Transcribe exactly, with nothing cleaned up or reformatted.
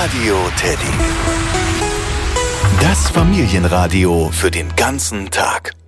Radio Teddy. Das Familienradio für den ganzen Tag.